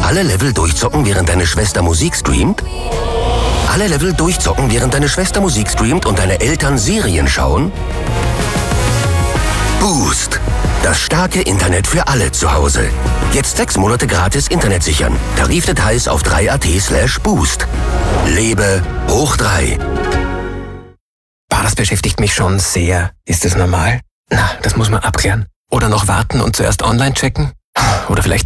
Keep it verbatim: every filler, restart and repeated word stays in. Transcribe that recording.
Alle Level durchzocken, während deine Schwester Musik streamt? Alle Level durchzocken, während deine Schwester Musik streamt und deine Eltern Serien schauen? Boost. Das starke Internet für alle zu Hause. Jetzt sechs Monate gratis Internet sichern. Tarifdetails auf drei punkt at slash boost. Lebe hoch drei. Bah, das beschäftigt mich schon sehr. Ist das normal? Na, das muss man abklären. Oder noch warten und zuerst online checken? Oder vielleicht